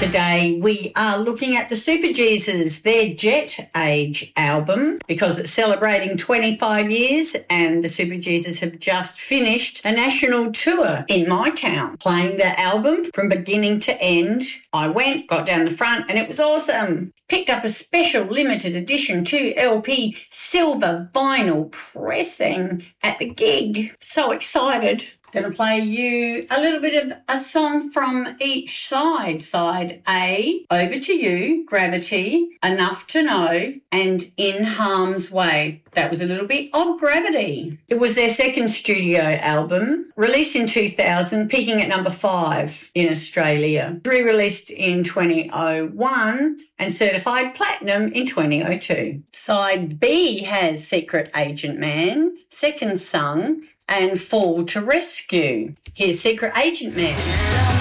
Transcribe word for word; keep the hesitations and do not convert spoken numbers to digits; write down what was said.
Today we are looking at the Super Jesus, their Jet Age album, because it's celebrating twenty-five years and the Super Jesus have just finished a national tour in my town, playing the album from beginning to end. I went, got down the front and it was awesome. Picked up a special limited edition two L P silver vinyl pressing at the gig. So excited. Going to play you a little bit of a song from each side. Side A, Over to You, Gravity, Enough to Know, and In Harm's Way. That was a little bit of Gravity. It was their second studio album, released in two thousand, peaking at number five in Australia. Re-released in twenty oh one and certified platinum in twenty oh two. Side B has Secret Agent Man, Second Song, and Fall to Rescue. Here's Secret Agent Man.